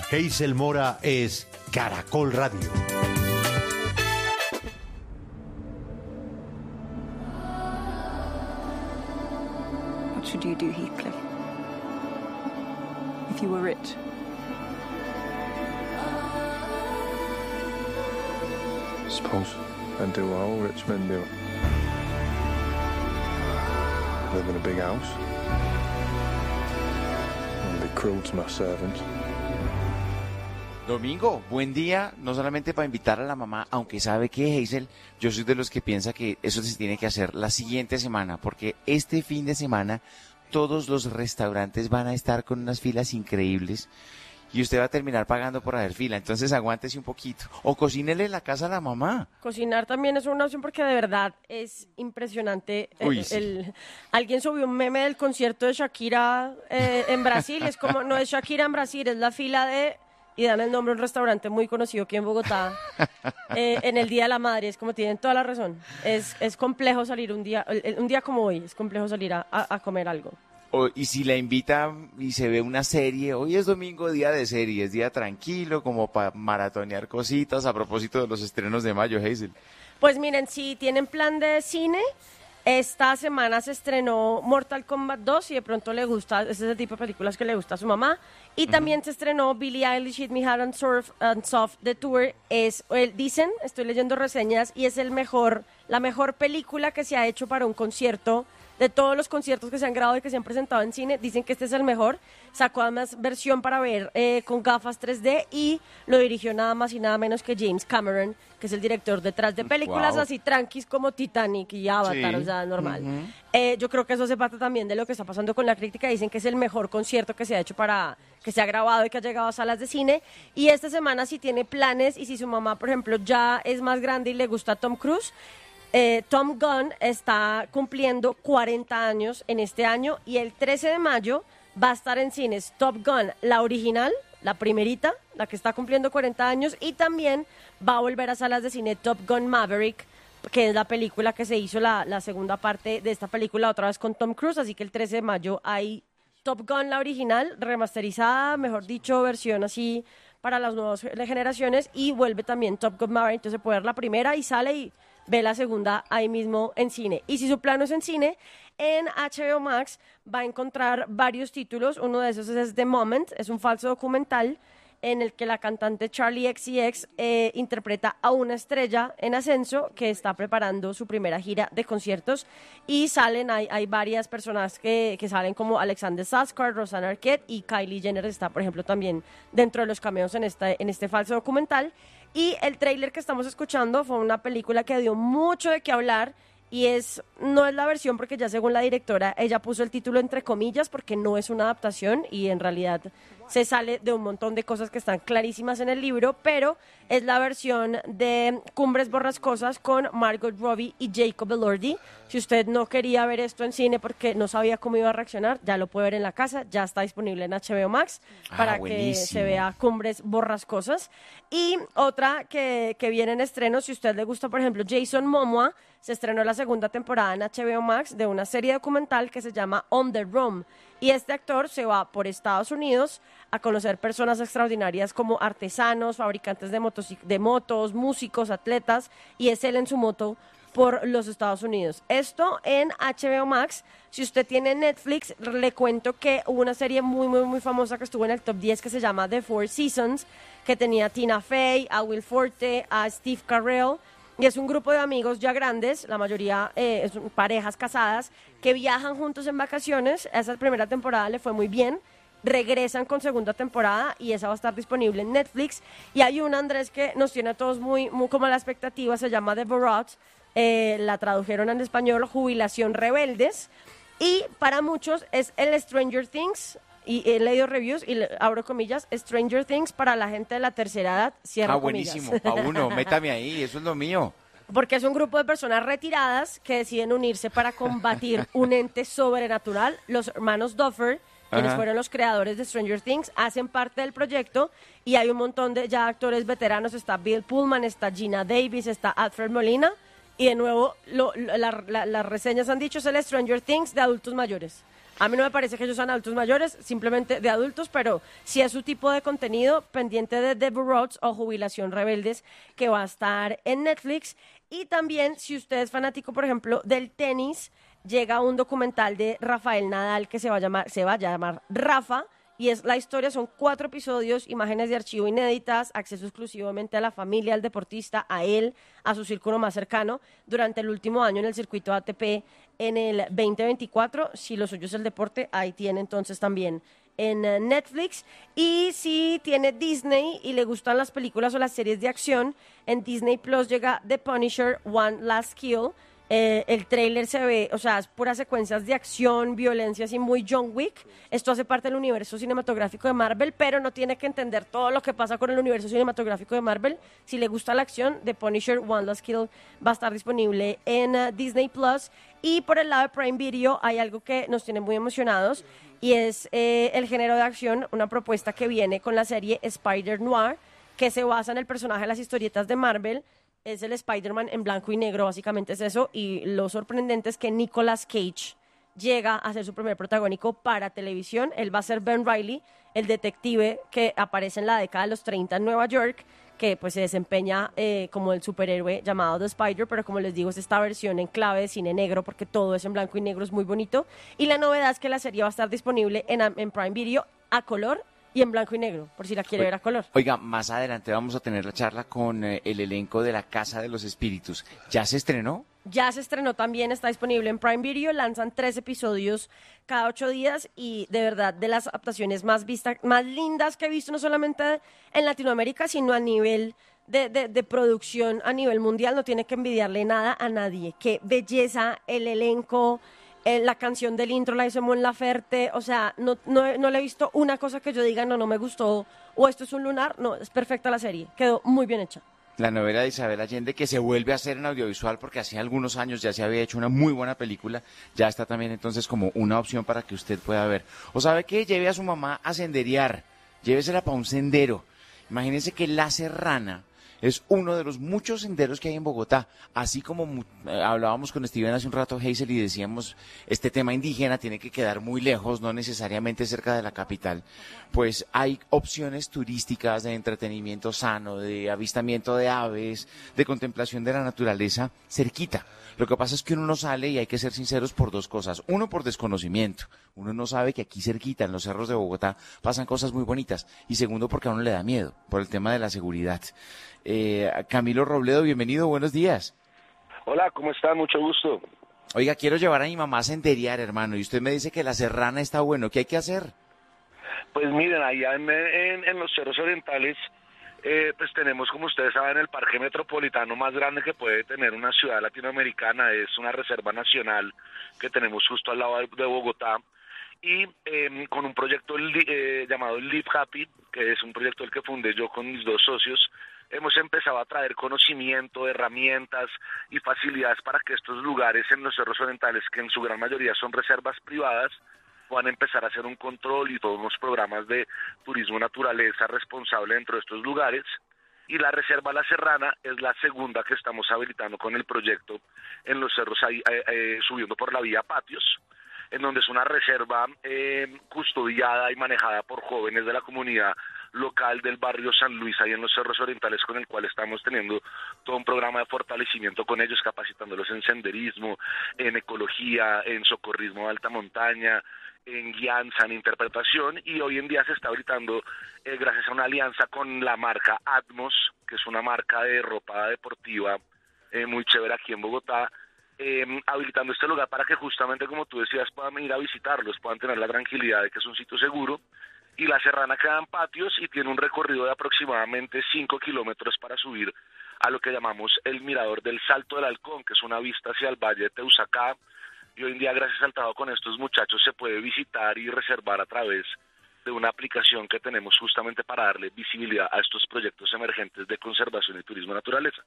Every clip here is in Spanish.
Hazel Mora es Caracol Radio. What should you do, Heathcliff? If you were rich? I suppose I'd do what all rich men do. Live in a big house. And be cruel to my servants. Domingo, buen día, no solamente para invitar a la mamá, aunque sabe que Hazel, yo soy de los que piensa que eso se tiene que hacer la siguiente semana, porque este fin de semana todos los restaurantes van a estar con unas filas increíbles y usted va a terminar pagando por hacer fila, entonces aguántese un poquito, o cocínele en la casa a la mamá. Cocinar también es una opción porque de verdad es impresionante. Uy, sí. Alguien subió un meme del concierto de Shakira en Brasil, es como, no es Shakira en Brasil, es la fila de... Y dan el nombre de un restaurante muy conocido aquí en Bogotá, en el Día de la Madre. Es como tienen toda la razón. Es complejo salir un día como hoy, es complejo salir a comer algo. Y si la invita y se ve una serie, hoy es domingo, día de series, día tranquilo, como para maratonear cositas a propósito de los estrenos de mayo, Hazel. Pues miren, si tienen plan de cine, esta semana se estrenó Mortal Kombat 2 y de pronto le gusta, es ese tipo de películas que le gusta a su mamá. Y también se estrenó Billie Eilish, Hit Me Hard and Soft The Tour. Dicen, estoy leyendo reseñas, y es la mejor película que se ha hecho para un concierto. De todos los conciertos que se han grabado y que se han presentado en cine, dicen que este es el mejor. Sacó además versión para ver con gafas 3D y lo dirigió nada más y nada menos que James Cameron, que es el director detrás de películas así tranquis como Titanic y Avatar, sí. O sea, normal. Yo creo que eso se parte también de lo que está pasando con la crítica. Dicen que es el mejor concierto que se ha hecho que se ha grabado y que ha llegado a salas de cine. Y esta semana si tiene planes y si su mamá, por ejemplo, ya es más grande y le gusta Tom Cruise, Tom Gunn está cumpliendo 40 años en este año y el 13 de mayo va a estar en cines Top Gun, la original, la primerita, la que está cumpliendo 40 años, y también va a volver a salas de cine Top Gun Maverick, que es la película que se hizo, la segunda parte de esta película, otra vez con Tom Cruise, así que el 13 de mayo hay Top Gun, la original, remasterizada, mejor dicho, versión así para las nuevas generaciones, y vuelve también Top Gun Maverick, entonces se puede ver la primera y sale y ve la segunda ahí mismo en cine. Y si su plano es en cine, en HBO Max va a encontrar varios títulos. Uno de esos es The Moment, es un falso documental en el que la cantante Charli XCX interpreta a una estrella en ascenso que está preparando su primera gira de conciertos, y hay varias personas que salen como Alexander Skarsgård, Rosanna Arquette, y Kylie Jenner está, por ejemplo, también dentro de los cameos en este falso documental. Y el tráiler que estamos escuchando fue una película que dio mucho de qué hablar, y no es la versión porque ya según la directora ella puso el título entre comillas porque no es una adaptación y en realidad se sale de un montón de cosas que están clarísimas en el libro, pero es la versión de Cumbres Borrascosas con Margot Robbie y Jacob Elordi. Si usted no quería ver esto en cine porque no sabía cómo iba a reaccionar, ya lo puede ver en la casa, ya está disponible en HBO Max para que se vea Cumbres Borrascosas. Y otra que viene en estreno, si a usted le gusta, por ejemplo, Jason Momoa, se estrenó la segunda temporada en HBO Max de una serie documental que se llama On the Roam, y este actor se va por Estados Unidos a conocer personas extraordinarias como artesanos, fabricantes de motos, músicos, atletas, y es él en su moto por los Estados Unidos. Esto en HBO Max. Si usted tiene Netflix, le cuento que hubo una serie muy, muy, muy famosa que estuvo en el top 10 que se llama The Four Seasons, que tenía a Tina Fey, a Will Forte, a Steve Carell, y es un grupo de amigos ya grandes, la mayoría son parejas casadas, que viajan juntos en vacaciones. Esa primera temporada le fue muy bien, regresan con segunda temporada y esa va a estar disponible en Netflix. Y hay una, Andrés, que nos tiene a todos muy, muy como a la expectativa, se llama The Borat, la tradujeron en español Jubilación Rebeldes, y para muchos es el Stranger Things, y he leído reviews y abro comillas, Stranger Things para la gente de la tercera edad, cierro comillas. Buenísimo, pa' uno, métame ahí, eso es lo mío. Porque es un grupo de personas retiradas que deciden unirse para combatir un ente sobrenatural. Los hermanos Duffer, quienes fueron los creadores de Stranger Things, hacen parte del proyecto, y hay un montón de ya actores veteranos. Está Bill Pullman, está Gina Davis, está Alfred Molina, y de nuevo las reseñas han dicho es el Stranger Things de adultos mayores. A mí no me parece que ellos sean adultos mayores, simplemente de adultos, pero si es su tipo de contenido, pendiente de Devil Roads o Jubilación Rebeldes, que va a estar en Netflix. Y también, si usted es fanático, por ejemplo, del tenis, llega un documental de Rafael Nadal que se va a llamar Rafa, y es la historia, son 4 episodios, imágenes de archivo inéditas, acceso exclusivamente a la familia, al deportista, a él, a su círculo más cercano, durante el último año en el circuito ATP en el 2024. Si lo suyo es el deporte, ahí tiene entonces también en Netflix. Y si tiene Disney y le gustan las películas o las series de acción, en Disney Plus llega The Punisher, One Last Kill. El tráiler se ve, o sea, es puras secuencias de acción, violencia, así muy John Wick. Esto hace parte del universo cinematográfico de Marvel, pero no tiene que entender todo lo que pasa con el universo cinematográfico de Marvel. Si le gusta la acción, The Punisher, One Last Kill va a estar disponible en Disney Plus. Y por el lado de Prime Video hay algo que nos tiene muy emocionados, y es el género de acción, una propuesta que viene con la serie Spider Noir, que se basa en el personaje de las historietas de Marvel. Es el Spider-Man en blanco y negro, básicamente es eso. Y lo sorprendente es que Nicolas Cage llega a ser su primer protagónico para televisión. Él va a ser Ben Reilly, el detective que aparece en la década de los 30 en Nueva York, que pues se desempeña como el superhéroe llamado The Spider, pero como les digo, es esta versión en clave de cine negro, porque todo es en blanco y negro, es muy bonito. Y la novedad es que la serie va a estar disponible en Prime Video a color y en blanco y negro, por si la quiere ver a color. Oiga, más adelante vamos a tener la charla con el elenco de La Casa de los Espíritus. ¿Ya se estrenó? Ya se estrenó también, está disponible en Prime Video, lanzan 3 episodios cada 8 días y de verdad de las adaptaciones más lindas que he visto, no solamente en Latinoamérica, sino a nivel de producción a nivel mundial. No tiene que envidiarle nada a nadie. Qué belleza, el elenco, la canción del intro la hizo Mon Laferte, o sea, no le he visto una cosa que yo diga, no me gustó, o esto es un lunar. No, es perfecta la serie, quedó muy bien hecha. La novela de Isabel Allende, que se vuelve a hacer en audiovisual porque hace algunos años ya se había hecho una muy buena película, ya está también entonces como una opción para que usted pueda ver. O sabe que lleve a su mamá a senderear, llévesela para un sendero. Imagínense que La Serrana es uno de los muchos senderos que hay en Bogotá. Así como hablábamos con Steven hace un rato, Hazel, y decíamos, este tema indígena tiene que quedar muy lejos, no necesariamente cerca de la capital. Pues hay opciones turísticas de entretenimiento sano, de avistamiento de aves, de contemplación de la naturaleza cerquita. Lo que pasa es que uno no sale, y hay que ser sinceros, por 2 cosas. Uno, por desconocimiento. Uno no sabe que aquí cerquita, en los cerros de Bogotá, pasan cosas muy bonitas. Y segundo, porque a uno le da miedo, por el tema de la seguridad. Camilo Robledo, bienvenido, buenos días. Hola, ¿cómo están? Mucho gusto. Oiga, quiero llevar a mi mamá a senderear, hermano, y usted me dice que La Serrana está bueno. ¿Qué hay que hacer? Pues miren, allá en los cerros orientales, pues tenemos, como ustedes saben, el parque metropolitano más grande que puede tener una ciudad latinoamericana. Es una reserva nacional que tenemos justo al lado de Bogotá, y con un proyecto llamado Live Happy, que es un proyecto el que fundé yo con mis 2 socios, hemos empezado a traer conocimiento, herramientas y facilidades para que estos lugares en los cerros orientales, que en su gran mayoría son reservas privadas, puedan empezar a hacer un control y todos los programas de turismo naturaleza responsable dentro de estos lugares. Y la Reserva La Serrana es la segunda que estamos habilitando con el proyecto en los cerros, subiendo por la vía Patios, en donde es una reserva custodiada y manejada por jóvenes de la comunidad local del barrio San Luis, ahí en los cerros orientales, con el cual estamos teniendo todo un programa de fortalecimiento con ellos, capacitándolos en senderismo, en ecología, en socorrismo de alta montaña, en guianza, en interpretación, y hoy en día se está habilitando, gracias a una alianza con la marca Atmos, que es una marca de ropa deportiva muy chévere aquí en Bogotá, habilitando este lugar para que justamente, como tú decías, puedan ir a visitarlos, puedan tener la tranquilidad de que es un sitio seguro. Y La Serrana queda en Patios y tiene un recorrido de aproximadamente 5 kilómetros para subir a lo que llamamos el mirador del Salto del Halcón, que es una vista hacia el Valle de Teusacá. Y hoy en día, gracias al trabajo con estos muchachos, se puede visitar y reservar a través de una aplicación que tenemos justamente para darle visibilidad a estos proyectos emergentes de conservación y turismo naturaleza.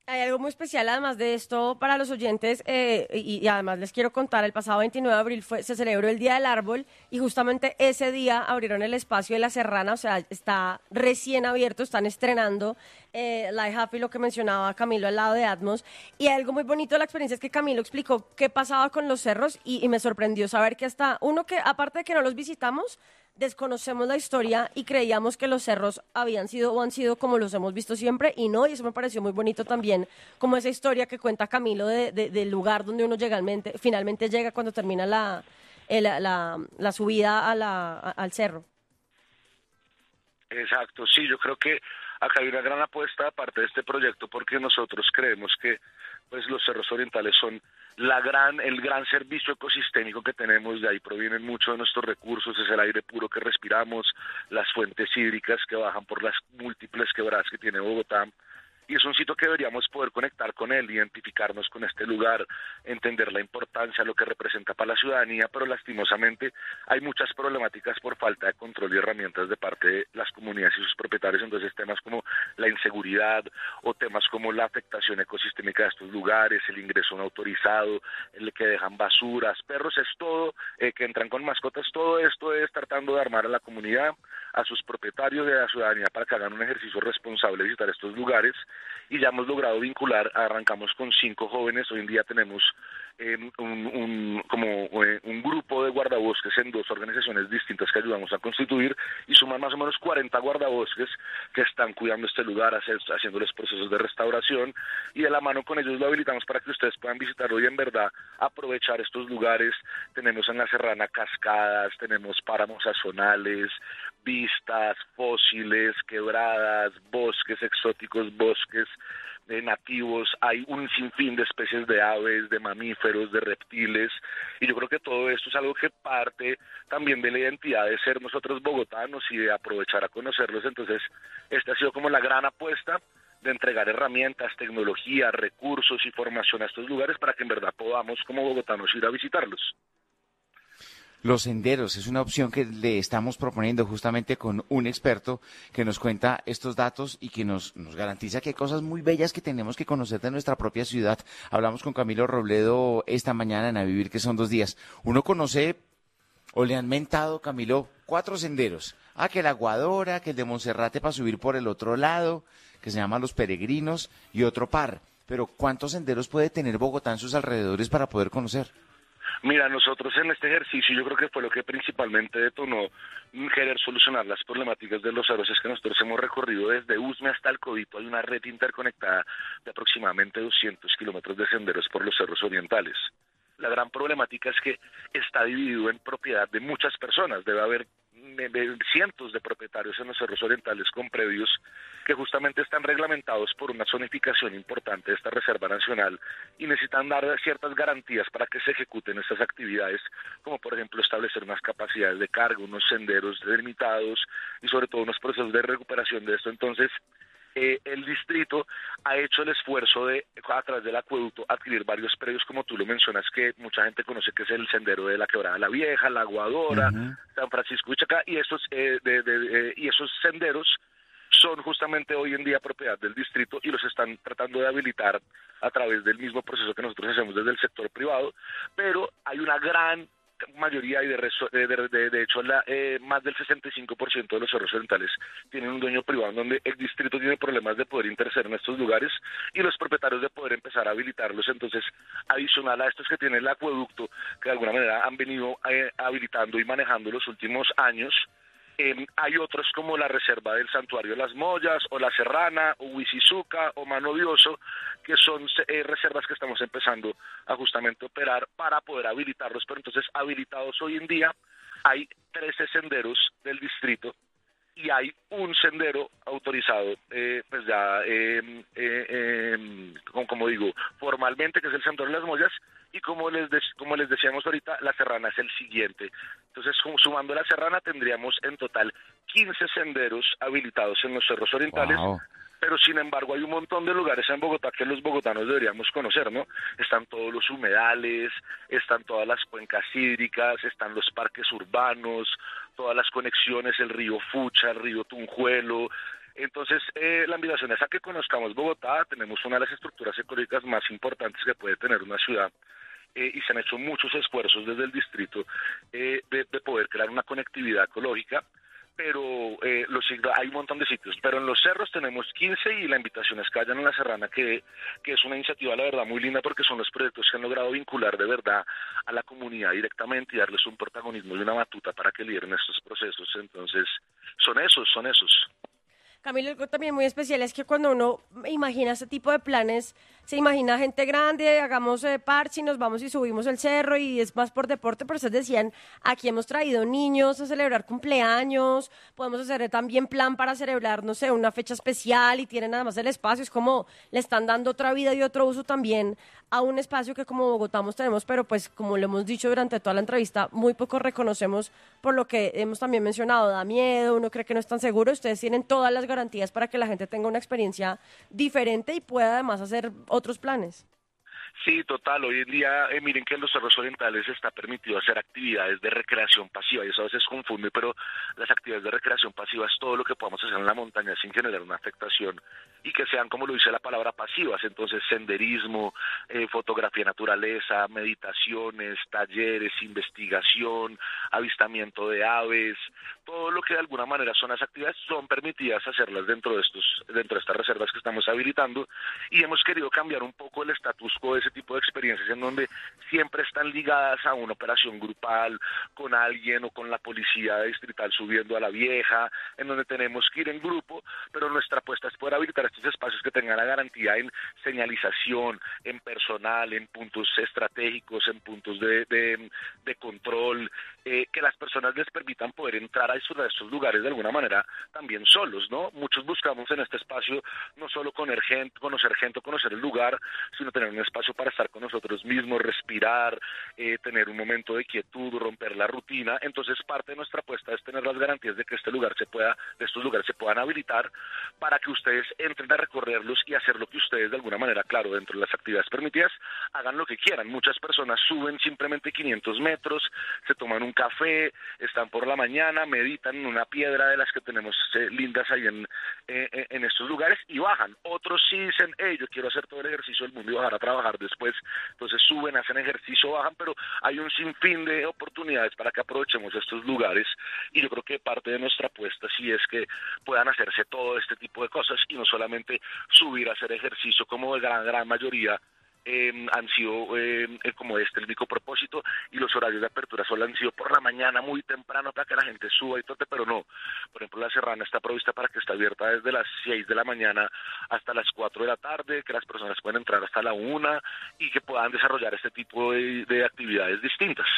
Hay algo muy especial además de esto para los oyentes y además les quiero contar, el pasado 29 de abril se celebró el Día del Árbol y justamente ese día abrieron el espacio de La Serrana, o sea, está recién abierto, están estrenando Light Happy, lo que mencionaba Camilo al lado de Atmos, y algo muy bonito de la experiencia es que Camilo explicó qué pasaba con los cerros y me sorprendió saber que hasta uno que, aparte de que no los visitamos, desconocemos la historia y creíamos que los cerros habían sido o han sido como los hemos visto siempre y no, y eso me pareció muy bonito también, como esa historia que cuenta Camilo del lugar donde uno finalmente llega cuando termina la subida al cerro. Exacto, sí, yo creo que acá hay una gran apuesta aparte de este proyecto porque nosotros creemos que pues los cerros orientales son el gran servicio ecosistémico que tenemos, de ahí provienen muchos de nuestros recursos, es el aire puro que respiramos, las fuentes hídricas que bajan por las múltiples quebradas que tiene Bogotá, y es un sitio que deberíamos poder conectar con él, identificarnos con este lugar, entender la importancia, lo que representa para la ciudadanía, pero lastimosamente hay muchas problemáticas por falta de control y herramientas de parte de las comunidades y sus propietarios, entonces temas como la inseguridad o temas como la afectación ecosistémica de estos lugares, el ingreso no autorizado, el que dejan basuras, perros, es todo, que entran con mascotas, todo esto es tratando de armar a la comunidad, a sus propietarios y a la ciudadanía para que hagan un ejercicio responsable de visitar estos lugares, y ya hemos logrado vincular, arrancamos con 5 jóvenes, hoy en día tenemos un grupo de guardabosques en 2 organizaciones distintas que ayudamos a constituir y suman más o menos 40 guardabosques que están cuidando este lugar, haciéndoles procesos de restauración, y de la mano con ellos lo habilitamos para que ustedes puedan visitarlo y en verdad aprovechar estos lugares. Tenemos en La Serrana cascadas, tenemos páramos sazonales, vistas, fósiles, quebradas, bosques exóticos, bosques nativos, hay un sinfín de especies de aves, de mamíferos, de reptiles, y yo creo que todo esto es algo que parte también de la identidad de ser nosotros bogotanos y de aprovechar a conocerlos. Entonces esta ha sido como la gran apuesta de entregar herramientas, tecnología, recursos y formación a estos lugares para que en verdad podamos como bogotanos ir a visitarlos. Los senderos es una opción que le estamos proponiendo justamente con un experto que nos cuenta estos datos y que nos garantiza que hay cosas muy bellas que tenemos que conocer de nuestra propia ciudad. Hablamos con Camilo Robledo esta mañana en A Vivir, que son 2 días. Uno conoce, o le han mentado, Camilo, 4 senderos. Que la Aguadora, que el de Monserrate para subir por el otro lado, que se llama Los Peregrinos, y otro par. Pero ¿cuántos senderos puede tener Bogotá en sus alrededores para poder conocer? Mira, nosotros en este ejercicio yo creo que fue lo que principalmente detonó querer solucionar las problemáticas de los cerros, es que nosotros hemos recorrido desde Usme hasta el Codito, hay una red interconectada de aproximadamente 200 kilómetros de senderos por los cerros orientales. La gran problemática es que está dividido en propiedad de muchas personas, debe haber cientos de propietarios en los cerros orientales con predios que justamente están reglamentados por una zonificación importante de esta Reserva Nacional y necesitan dar ciertas garantías para que se ejecuten estas actividades, como por ejemplo establecer unas capacidades de carga, unos senderos delimitados y sobre todo unos procesos de recuperación de esto. Entonces, el distrito ha hecho el esfuerzo de, a través del acueducto, adquirir varios predios, como tú lo mencionas, que mucha gente conoce, que es el sendero de la Quebrada la Vieja, la Aguadora, San Francisco de Chacá, y esos senderos son justamente hoy en día propiedad del distrito y los están tratando de habilitar a través del mismo proceso que nosotros hacemos desde el sector privado, pero hay una gran mayoría y de hecho más del 65% de los cerros orientales tienen un dueño privado, donde el distrito tiene problemas de poder interceder en estos lugares y los propietarios de poder empezar a habilitarlos. Entonces, adicional a estos que tiene el acueducto, que de alguna manera han venido habilitando y manejando los últimos años, hay otros como la Reserva del Santuario de las Mollas, o La Serrana, o Huizizuca, o Mano Dioso, que son reservas que estamos empezando a justamente operar para poder habilitarlos. Pero entonces, habilitados hoy en día, hay 13 senderos del distrito y hay un sendero autorizado, pues ya, como digo, formalmente, que es el Santuario de las Mollas, y como les decíamos ahorita, La Serrana es el siguiente. Entonces, sumando La Serrana, tendríamos en total 15 senderos habilitados en los cerros orientales. Wow. Pero sin embargo hay un montón de lugares en Bogotá que los bogotanos deberíamos conocer, ¿no? Están todos los humedales, están todas las cuencas hídricas, están los parques urbanos, todas las conexiones, el río Fucha, el río Tunjuelo, Entonces, la invitación es a que conozcamos Bogotá. Tenemos una de las estructuras ecológicas más importantes que puede tener una ciudad. Y se han hecho muchos esfuerzos desde el distrito de poder crear una conectividad ecológica, pero hay un montón de sitios. Pero en los cerros tenemos 15 y la invitación es que vayan a La Serrana, que es una iniciativa, la verdad, muy linda, porque son los proyectos que han logrado vincular de verdad a la comunidad directamente y darles un protagonismo y una batuta para que lideren estos procesos. Entonces, son esos. Camilo, algo también muy especial es que cuando uno imagina este tipo de planes, se imagina gente grande, hagamos parche y nos vamos y subimos el cerro y es más por deporte, pero ustedes decían, aquí hemos traído niños a celebrar cumpleaños, podemos hacer también plan para celebrar, no sé, una fecha especial y tienen además el espacio, es como le están dando otra vida y otro uso también a un espacio que como Bogotá tenemos, pero pues como lo hemos dicho durante toda la entrevista, muy poco reconocemos por lo que hemos también mencionado, da miedo, uno cree que no es tan seguro, ustedes tienen todas las garantías para que la gente tenga una experiencia diferente y pueda además hacer otros planes. Sí, total. Hoy en día, miren que en los cerros orientales está permitido hacer actividades de recreación pasiva, y eso a veces confunde, pero las actividades de recreación pasiva es todo lo que podamos hacer en la montaña sin generar una afectación y que sean, como lo dice la palabra, pasivas. Entonces, senderismo, fotografía de naturaleza, meditaciones, talleres, investigación, avistamiento de aves, todo lo que de alguna manera son las actividades son permitidas hacerlas dentro de estas reservas que estamos habilitando, y hemos querido cambiar un poco el status quo de ese tipo de experiencias en donde siempre están ligadas a una operación grupal con alguien o con la policía distrital subiendo a la vieja, en donde tenemos que ir en grupo, pero nuestra apuesta es poder habilitar estos espacios que tengan la garantía en señalización, en personal, en puntos estratégicos, en puntos de control, que las personas les permitan poder entrar a disfrutar de estos lugares de alguna manera también solos, ¿no? Muchos buscamos en este espacio no solo conocer gente, conocer el lugar, sino tener un espacio para estar con nosotros mismos, respirar, tener un momento de quietud, romper la rutina. Entonces, parte de nuestra apuesta es tener las garantías de que estos lugares se puedan habilitar para que ustedes entren a recorrerlos y hacer lo que ustedes de alguna manera, claro, dentro de las actividades permitidas, hagan lo que quieran. Muchas personas suben simplemente 500 metros, se toman un café, están por la mañana, meditan en una piedra de las que tenemos lindas ahí en estos lugares y bajan. Otros sí dicen, yo quiero hacer todo el ejercicio del mundo y bajar a trabajar después. Entonces suben, hacen ejercicio, bajan, pero hay un sinfín de oportunidades para que aprovechemos estos lugares, y yo creo que parte de nuestra apuesta sí es que puedan hacerse todo este tipo de cosas y no solamente subir a hacer ejercicio como de gran mayoría han sido como el único propósito, y los horarios de apertura solo han sido por la mañana muy temprano para que la gente suba y trote, pero no. Por ejemplo, La Serrana está provista para que esté abierta desde las 6 de la mañana hasta las 4 de la tarde, que las personas puedan entrar hasta la 1 y que puedan desarrollar este tipo de actividades distintas.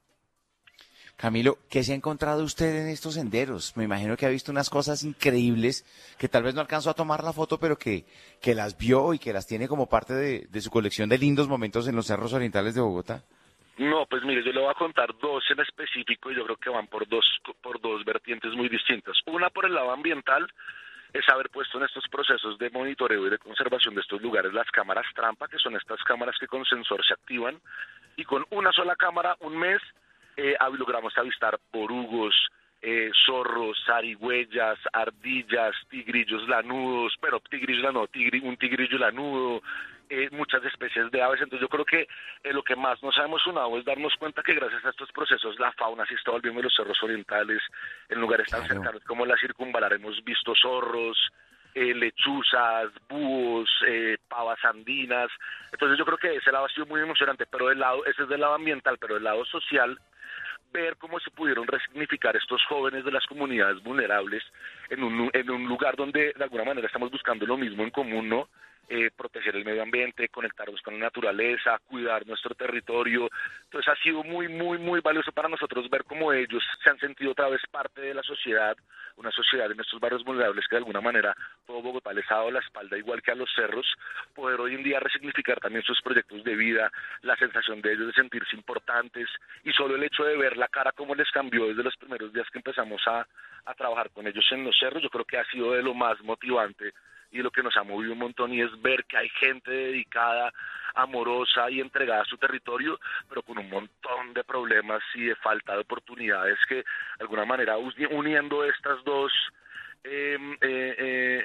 Camilo, ¿qué se ha encontrado usted en estos senderos? Me imagino que ha visto unas cosas increíbles que tal vez no alcanzó a tomar la foto, pero que las vio y que las tiene como parte de su colección de lindos momentos en los cerros orientales de Bogotá. No, pues mire, yo le voy a contar dos en específico y yo creo que van por dos vertientes muy distintas. Una por el lado ambiental, es haber puesto en estos procesos de monitoreo y de conservación de estos lugares las cámaras trampa, que son estas cámaras que con sensor se activan, y con una sola cámara, un mes, logramos avistar borugos, zorros, zarigüeyas, ardillas, tigrillos lanudos, un tigrillo lanudo, muchas especies de aves. Entonces yo creo que lo que más nos ha emocionado es darnos cuenta que gracias a estos procesos la fauna se está volviendo en los cerros orientales, en lugares tan cercanos como la Circunvalar hemos visto zorros, lechuzas, búhos, pavas andinas. Entonces yo creo que ese lado ha sido muy emocionante, pero ese es del lado ambiental, pero del lado social, ver cómo se pudieron resignificar estos jóvenes de las comunidades vulnerables en un lugar donde de alguna manera estamos buscando lo mismo en común, ¿no? Proteger el medio ambiente, conectarnos con la naturaleza, cuidar nuestro territorio. Entonces ha sido muy, muy, muy valioso para nosotros ver cómo ellos se han sentido otra vez parte de la sociedad, una sociedad en estos barrios vulnerables que de alguna manera todo Bogotá les ha dado la espalda, igual que a los cerros, poder hoy en día resignificar también sus proyectos de vida, la sensación de ellos de sentirse importantes, y solo el hecho de ver la cara cómo les cambió desde los primeros días que empezamos a trabajar con ellos en los cerros, yo creo que ha sido de lo más motivante y lo que nos ha movido un montón, y es ver que hay gente dedicada, amorosa y entregada a su territorio, pero con un montón de problemas y de falta de oportunidades, que de alguna manera uniendo estas dos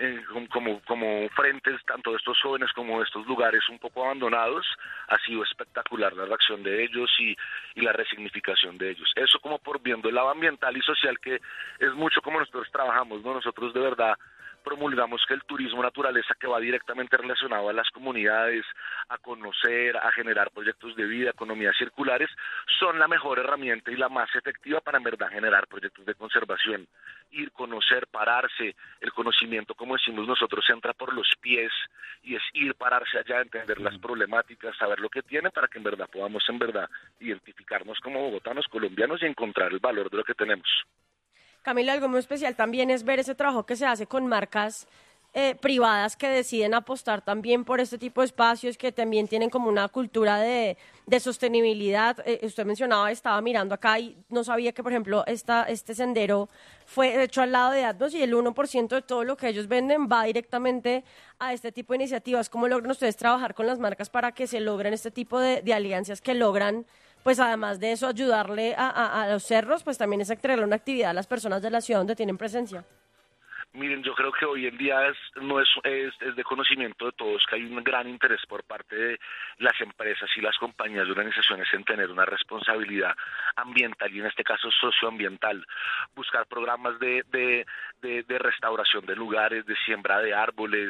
frentes, tanto de estos jóvenes como de estos lugares un poco abandonados. Ha sido espectacular la reacción de ellos y la resignificación de ellos. Eso como por viendo el lado ambiental y social, que es mucho como nosotros trabajamos, ¿no? Nosotros de verdad promulgamos que el turismo naturaleza, que va directamente relacionado a las comunidades, a conocer, a generar proyectos de vida, economías circulares, son la mejor herramienta y la más efectiva para en verdad generar proyectos de conservación. Ir, conocer, pararse, el conocimiento, como decimos nosotros, entra por los pies, y es ir, pararse allá, entender las problemáticas, saber lo que tiene, para que en verdad podamos en verdad identificarnos como bogotanos, colombianos, y encontrar el valor de lo que tenemos. Camilo, algo muy especial también es ver ese trabajo que se hace con marcas privadas que deciden apostar también por este tipo de espacios, que también tienen como una cultura de sostenibilidad. Usted mencionaba, estaba mirando acá y no sabía que, por ejemplo, este sendero fue hecho al lado de Atmos, y el 1% de todo lo que ellos venden va directamente a este tipo de iniciativas. ¿Cómo logran ustedes trabajar con las marcas para que se logren este tipo de alianzas que logran, pues además de eso, ayudarle a los cerros, pues también es entregarle una actividad a las personas de la ciudad donde tienen presencia? Miren, yo creo que hoy en día es de conocimiento de todos que hay un gran interés por parte de las empresas y las compañías y organizaciones en tener una responsabilidad ambiental, y en este caso socioambiental. Buscar programas de restauración de lugares, de siembra de árboles,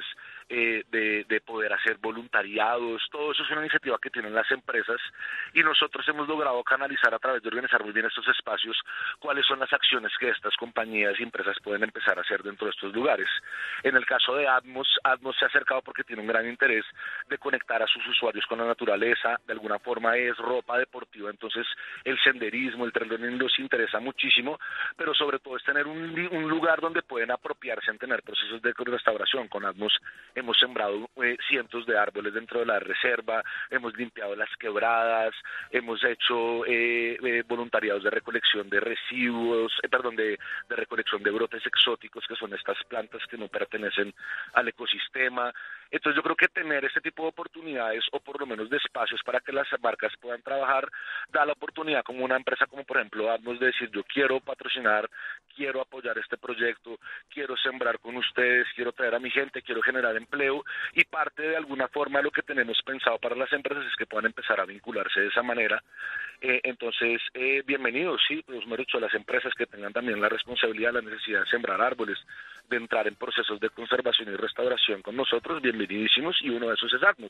de poder hacer voluntariados. Todo eso es una iniciativa que tienen las empresas, y nosotros hemos logrado canalizar, a través de organizar muy bien estos espacios, cuáles son las acciones que estas compañías y empresas pueden empezar a hacer dentro de estos lugares. En el caso de Atmos se ha acercado porque tiene un gran interés de conectar a sus usuarios con la naturaleza. De alguna forma es ropa deportiva, entonces el senderismo, el trail running los interesa muchísimo, pero sobre todo es tener un lugar donde pueden apropiarse en tener procesos de restauración. Con Atmos hemos sembrado cientos de árboles dentro de la reserva, hemos limpiado las quebradas, hemos hecho voluntariados de recolección de residuos, de recolección de brotes exóticos, que son estas plantas que no pertenecen al ecosistema. Entonces yo creo que tener este tipo de oportunidades, o por lo menos de espacios para que las marcas puedan trabajar, da la oportunidad como una empresa como por ejemplo Atmos de decir: yo quiero patrocinar, quiero apoyar este proyecto, quiero sembrar con ustedes, quiero traer a mi gente, quiero generar empleo, y parte de alguna forma de lo que tenemos pensado para las empresas es que puedan empezar a vincularse de esa manera. Entonces, bienvenidos, sí, pues me he dicho, las empresas que tengan también la responsabilidad, la necesidad de sembrar árboles, de entrar en procesos de conservación y restauración con nosotros, bienvenidísimos, y uno de esos es Atmos.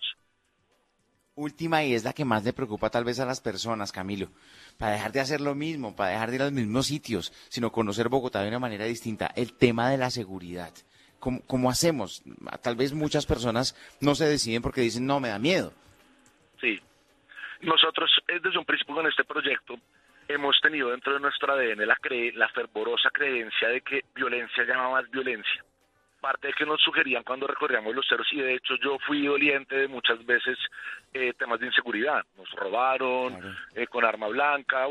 Última, y es la que más le preocupa tal vez a las personas, Camilo, para dejar de hacer lo mismo, para dejar de ir a los mismos sitios, sino conocer Bogotá de una manera distinta, el tema de la seguridad. ¿Cómo hacemos? Tal vez muchas personas no se deciden porque dicen: no, me da miedo. Sí. Nosotros, desde un principio con este proyecto, hemos tenido dentro de nuestro ADN la fervorosa creencia de que violencia llama más violencia. Parte de que nos sugerían cuando recorríamos los cerros, y de hecho yo fui doliente de muchas veces temas de inseguridad. Nos robaron, claro, con arma blanca,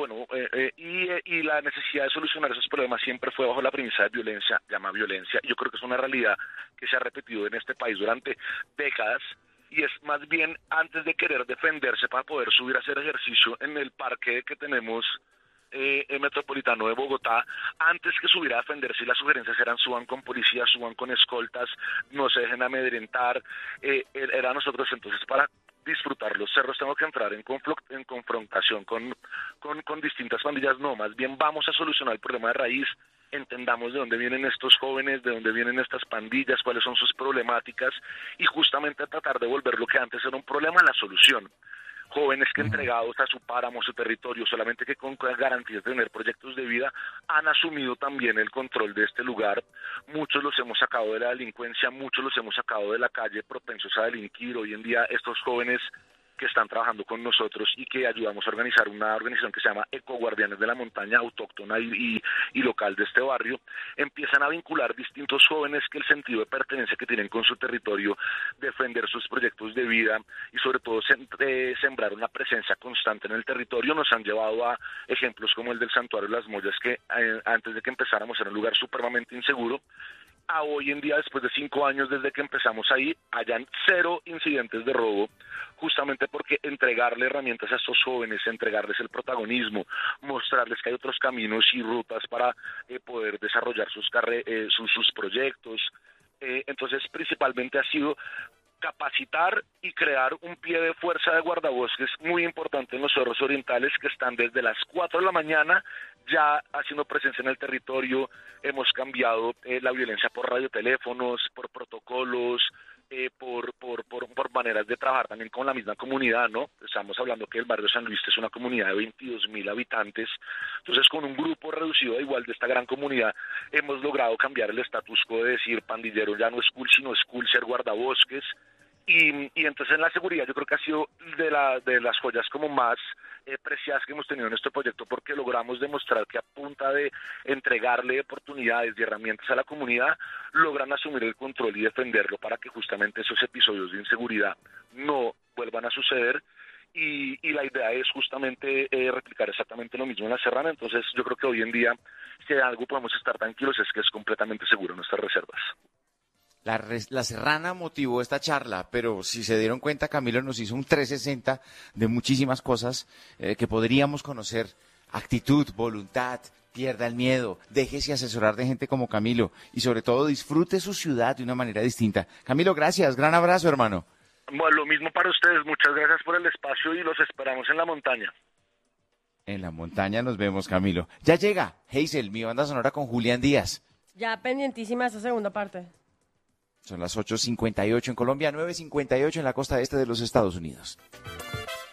y la necesidad de solucionar esos problemas siempre fue bajo la premisa de violencia llama violencia. Y yo creo que es una realidad que se ha repetido en este país durante décadas, y es más bien antes de querer defenderse para poder subir a hacer ejercicio en el parque que tenemos metropolitano de Bogotá, antes que subir a defenderse, y las sugerencias eran: suban con policía, suban con escoltas, no se dejen amedrentar. Era nosotros entonces, para disfrutar los cerros tengo que entrar en confrontación con distintas pandillas. No, más bien vamos a solucionar el problema de raíz, entendamos de dónde vienen estos jóvenes, de dónde vienen estas pandillas, cuáles son sus problemáticas, y justamente tratar de volver lo que antes era un problema a la solución. Jóvenes que, entregados a su páramo, a su territorio, solamente que con garantías de tener proyectos de vida, han asumido también el control de este lugar. Muchos los hemos sacado de la delincuencia, muchos los hemos sacado de la calle propensos a delinquir. Hoy en día estos jóvenes que están trabajando con nosotros y que ayudamos a organizar una organización que se llama Ecoguardianes de la Montaña, autóctona y local de este barrio, empiezan a vincular distintos jóvenes que el sentido de pertenencia que tienen con su territorio, defender sus proyectos de vida y sobre todo sembrar una presencia constante en el territorio, nos han llevado a ejemplos como el del Santuario de las Mollas, que antes de que empezáramos era un lugar supremamente inseguro, a hoy en día, después de 5 años desde que empezamos ahí, hayan 0 incidentes de robo, justamente porque entregarle herramientas a estos jóvenes, entregarles el protagonismo, mostrarles que hay otros caminos y rutas para poder desarrollar sus proyectos, Entonces, principalmente ha sido capacitar y crear un pie de fuerza de guardabosques muy importante en los Cerros Orientales, que están desde las 4 de la mañana ya haciendo presencia en el territorio. Hemos cambiado la violencia por radioteléfonos, por protocolos, por maneras de trabajar también con la misma comunidad, ¿no? Estamos hablando que el barrio San Luis es una comunidad de 22.000 habitantes, entonces con un grupo reducido igual de esta gran comunidad hemos logrado cambiar el status quo de decir pandillero ya no es cool, sino es cool ser guardabosques. Y entonces en la seguridad yo creo que ha sido de las joyas como más preciadas que hemos tenido en este proyecto, porque logramos demostrar que a punta de entregarle oportunidades y herramientas a la comunidad, logran asumir el control y defenderlo para que justamente esos episodios de inseguridad no vuelvan a suceder. Y la idea es justamente replicar exactamente lo mismo en la Serrana. Entonces yo creo que hoy en día, si hay algo podemos estar tranquilos, es que es completamente seguro nuestras reservas. La Serrana motivó esta charla, pero si se dieron cuenta, Camilo nos hizo un 360 de muchísimas cosas que podríamos conocer. Actitud, voluntad, pierda el miedo, déjese asesorar de gente como Camilo y sobre todo disfrute su ciudad de una manera distinta. Camilo, gracias, gran abrazo, hermano. Bueno, lo mismo para ustedes, muchas gracias por el espacio y los esperamos en la montaña. En la montaña nos vemos, Camilo. Ya llega Hazel, mi banda sonora con Julián Díaz. Ya pendientísima esa segunda parte. Son las 8:58 en Colombia, 9:58 en la costa este de los Estados Unidos.